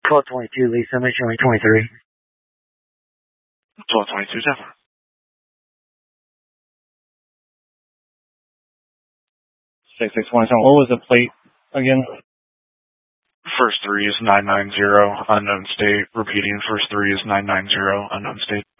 1222, Lisa, mission link 23. 1222, Zephyr. What was the plate again? First 3 is 990, unknown state. Repeating, first 3 is 990, unknown state.